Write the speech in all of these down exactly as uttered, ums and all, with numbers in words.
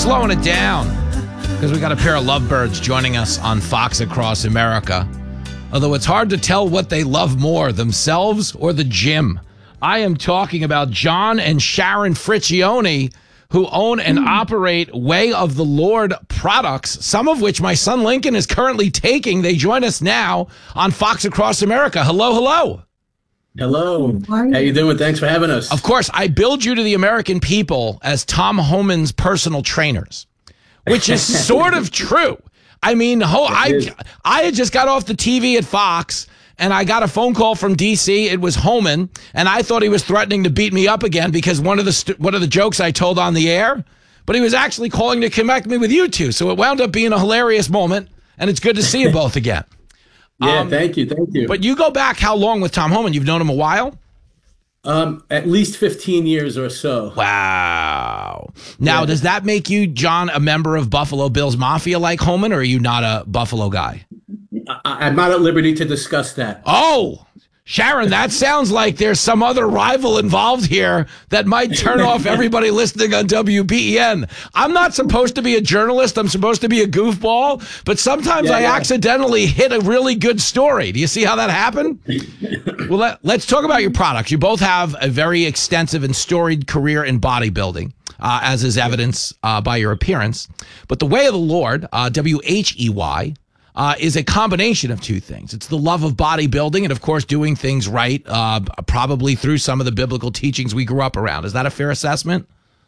slowing it down because we got a pair of lovebirds joining us on Fox Across America. Although it's hard to tell what they love more, themselves or the gym. I am talking about John and Sharon Friccione, who own and operate Way of the Lord products, some of which my son Lincoln is currently taking. They join us now on Fox Across America. Hello, hello. Hello. How you doing? Thanks for having us. Of course, I billed you to the American people as Tom Homan's personal trainers, which is sort of true. I mean, ho- I I had just got off the T V at Fox, and I got a phone call from D C. It was Homan, and I thought he was threatening to beat me up again because one of the st- one of the jokes I told on the air, but he was actually calling to connect me with you two. So it wound up being a hilarious moment, and it's good to see you both again. Yeah, um, thank you, thank you. But you go back how long with Tom Homan? You've known him a while? Um, at least fifteen years or so. Wow. Now, Yeah. does that make you, John, a member of Buffalo Bills Mafia like Homan, or are you not a Buffalo guy? I, I'm not at liberty to discuss that. Oh, Sharon, that sounds like there's some other rival involved here that might turn off everybody listening on W B E N. I'm not supposed to be a journalist. I'm supposed to be a goofball, but sometimes Yeah, I yeah. accidentally hit a really good story. Do you see how that happened? Well, let, let's talk about your products. You both have a very extensive and storied career in bodybuilding, uh, as is evidenced uh, by your appearance. But the Way of the Lord, uh, W H E Y, Uh, is a combination of two things. It's the love of bodybuilding and, of course, doing things right, uh, probably through some of the biblical teachings we grew up around. Is that a fair assessment?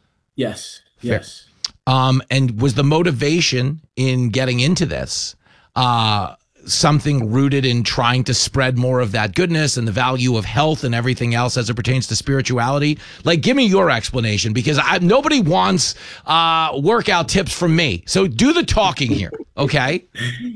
Yes, Fair. yes. Um, and was the motivation in getting into this uh, something rooted in trying to spread more of that goodness and the value of health and everything else as it pertains to spirituality? Like, give me your explanation, because I, nobody wants uh, workout tips from me. So do the talking here, okay?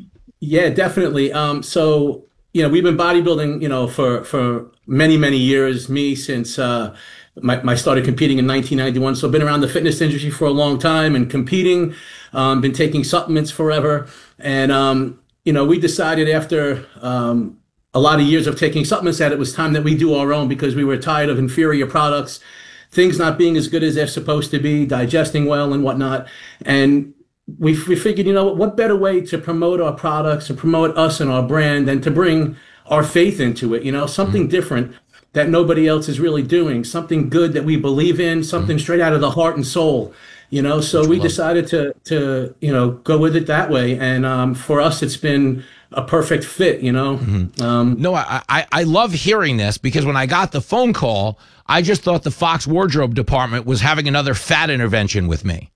Yeah, definitely. Um, so, you know, we've been bodybuilding, you know, for, for many, many years. Me since uh, my, my started competing in nineteen ninety-one. So I've been around the fitness industry for a long time and competing, um, been taking supplements forever. And, um, you know, we decided after um, a lot of years of taking supplements that it was time that we do our own, because we were tired of inferior products, things not being as good as they're supposed to be, digesting well and whatnot. And We, we figured, you know, what better way to promote our products and promote us and our brand than to bring our faith into it, you know, something mm-hmm. different that nobody else is really doing, something good that we believe in, something mm-hmm. straight out of the heart and soul, you know. So we decided to, to, you know, go with it that way. And um, for us, it's been a perfect fit, you know. Mm-hmm. Um, no, I, I, I love hearing this, because when I got the phone call, I just thought the Fox wardrobe department was having another fat intervention with me.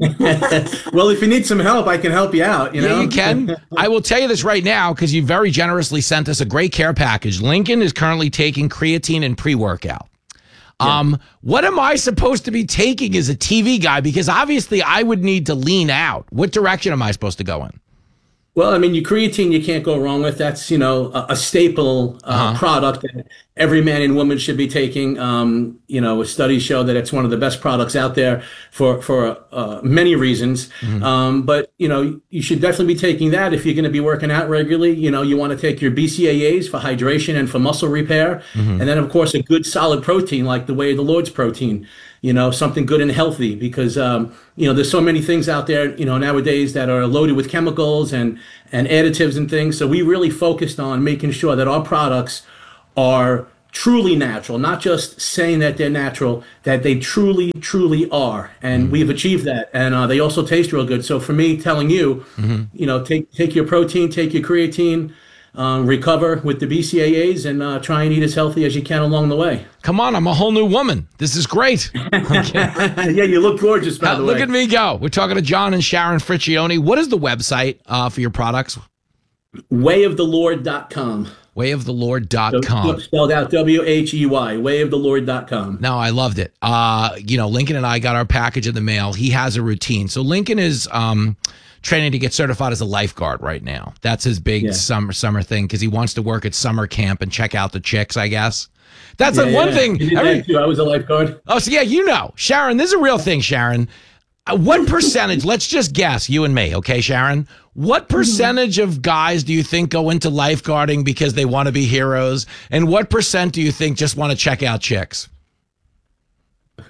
Well, if you need some help, I can help you out. You yeah, know, you can. I will tell you this right now, because you very generously sent us a great care package. Lincoln is currently taking creatine and pre-workout. Yeah. Um, what am I supposed to be taking as a T V guy? Because obviously I would need to lean out. What direction am I supposed to go in? Well, I mean, your creatine you can't go wrong with. That's, you know, a, a staple uh, Uh-huh. product that every man and woman should be taking. Um, you know, studies show that it's one of the best products out there for for uh, many reasons. Mm-hmm. Um, but, you know, you should definitely be taking that if you're going to be working out regularly. You know, you want to take your B C A As for hydration and for muscle repair. Mm-hmm. And then, of course, a good solid protein like the Way of the Lord's protein. You know, something good and healthy, because, um, you know, there's so many things out there, you know, nowadays that are loaded with chemicals and, and additives and things. So we really focused on making sure that our products are truly natural, not just saying that they're natural, that they truly, truly are. And mm-hmm. we've achieved that. And uh, they also taste real good. So for me, telling you, mm-hmm. you know, take, take your protein, take your creatine, Um, recover with the B C A As, and uh, try and eat as healthy as you can along the way. Come on, I'm a whole new woman. This is great. Okay. Yeah, you look gorgeous, by uh, the look way. at me go. We're talking to John and Sharon Friccione. What is the website uh, for your products? way of the lord dot com. way of the lord dot com. So, spelled out W H E Y, way of the lord dot com. No, I loved it. Uh, you know, Lincoln and I got our package in the mail. He has a routine. So Lincoln is um, training to get certified as a lifeguard right now. That's his big Yeah. summer summer thing, because he wants to work at summer camp and check out the chicks, I guess. That's Yeah, like one yeah. thing. You did every- that too. I was a lifeguard. oh, so yeah, you know. Sharon, this is a real thing, Sharon. Uh, what percentage, let's just guess, you and me, okay, Sharon? What percentage of guys do you think go into lifeguarding because they want to be heroes? And what percent do you think just want to check out chicks?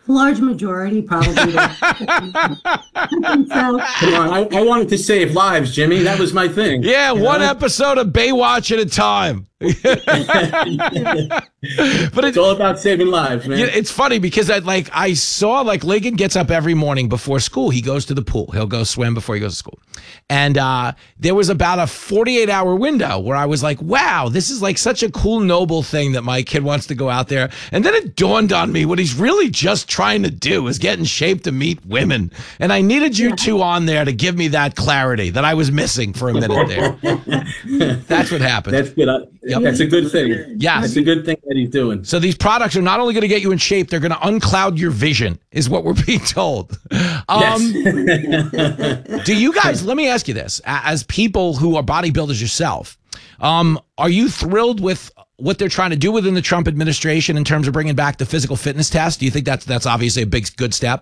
large majority, probably. I think so. Come on, I, I wanted to save lives, Jimmy. That was my thing. Yeah, one know? episode of Baywatch at a time. But it's all about saving lives, man. It's funny because I like I saw like Lincoln gets up every morning before school. He goes to the pool. He'll go swim before he goes to school. And uh, there was about a forty-eight hour window where I was like, wow, this is like such a cool, noble thing that my kid wants to go out there. And then it dawned on me what he's really just trying to do is get in shape to meet women. And I needed you two on there to give me that clarity that I was missing for a minute there. That's what happened. That's good. I, yep. That's a good thing. Yes. That's a good thing that he's doing. So these products are not only going to get you in shape, they're going to uncloud your vision, is what we're being told. Um, yes. Do you guys, let me ask you this, as people who are bodybuilders yourself, um, are you thrilled with what they're trying to do within the Trump administration in terms of bringing back the physical fitness test? Do you think that's that's obviously a big, good step?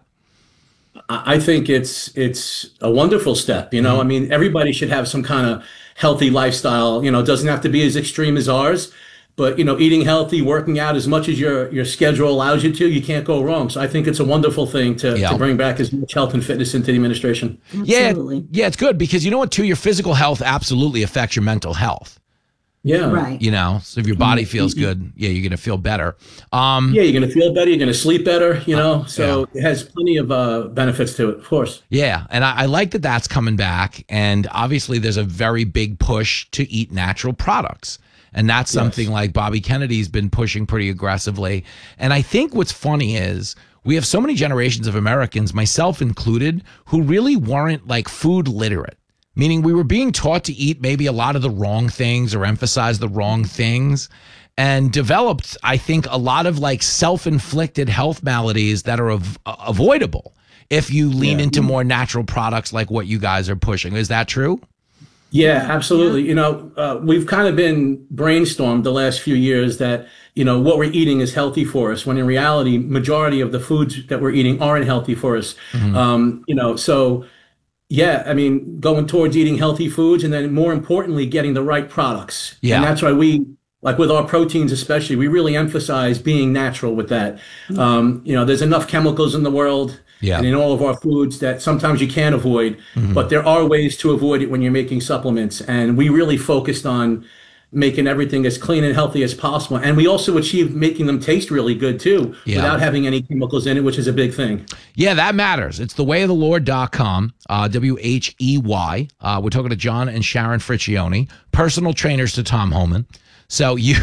I think it's it's a wonderful step. You know, mm-hmm. I mean, everybody should have some kind of healthy lifestyle. You know, it doesn't have to be as extreme as ours, but, you know, eating healthy, working out as much as your your schedule allows you to, you can't go wrong. So I think it's a wonderful thing to, yeah. to bring back as much health and fitness into the administration. Absolutely. Yeah, yeah, it's good because you know what, too? Your physical health absolutely affects your mental health. Yeah. Right. You know, so if your body feels good, yeah, you're going to feel better. Um, yeah, you're going to feel better. You're going to sleep better, you know, so yeah. It has plenty of uh, benefits to it, of course. Yeah. And I, I like that that's coming back. And obviously there's a very big push to eat natural products. And that's something yes. like Bobby Kennedy's been pushing pretty aggressively. And I think what's funny is we have so many generations of Americans, myself included, who really weren't like food literate. Meaning we were being taught to eat maybe a lot of the wrong things or emphasize the wrong things and developed, I think, a lot of like self-inflicted health maladies that are av- avoidable if you lean yeah. into more natural products like what you guys are pushing. Is that true? Yeah, absolutely. Yeah. You know, uh, we've kind of been brainstormed the last few years that, you know, what we're eating is healthy for us, when in reality, majority of the foods that we're eating aren't healthy for us. Mm-hmm. Um, you know, so... Yeah, I mean, going towards eating healthy foods and then more importantly, getting the right products. Yeah. And that's why we, like with our proteins especially, we really emphasize being natural with that. Mm-hmm. Um, you know, there's enough chemicals in the world yeah. and in all of our foods that sometimes you can't avoid, mm-hmm. but there are ways to avoid it when you're making supplements. And we really focused on making everything as clean and healthy as possible. And we also achieved making them taste really good too, yeah. without having any chemicals in it, which is a big thing. Yeah, that matters. It's the way of the lord dot com, uh, W H E Y. Uh, we're talking to John and Sharon Friccione, personal trainers to Tom Homan. So you,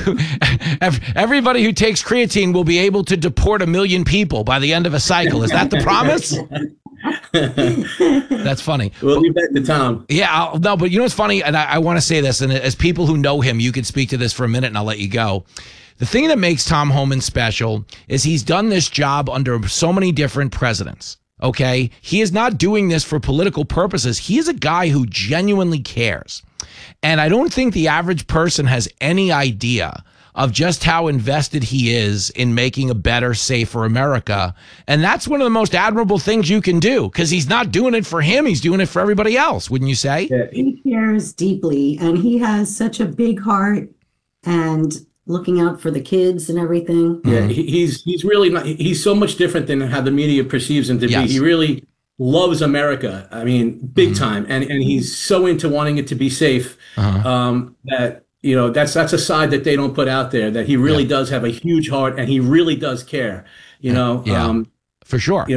everybody who takes creatine will be able to deport a million people by the end of a cycle. Is that the promise? That's funny. We'll leave that to Tom. Yeah, I'll, no, but you know what's funny? And I, I want to say this, and as people who know him, you could speak to this for a minute and I'll let you go. The thing that makes Tom Homan special is he's done this job under so many different presidents. Okay. He is not doing this for political purposes. He is a guy who genuinely cares. And I don't think the average person has any idea of just how invested he is in making a better, safer America. And that's one of the most admirable things you can do, because he's not doing it for him. He's doing it for everybody else. Wouldn't you say? Yeah. He cares deeply, and he has such a big heart and looking out for the kids and everything. Yeah, he, he's he's really not, he's so much different than how the media perceives him to yes. be. He really loves America. I mean, big mm-hmm. time. And and he's so into wanting it to be safe uh-huh. um, that, you know, that's that's a side that they don't put out there, that he really yeah. does have a huge heart and he really does care, you know. Yeah, um, for sure. You know,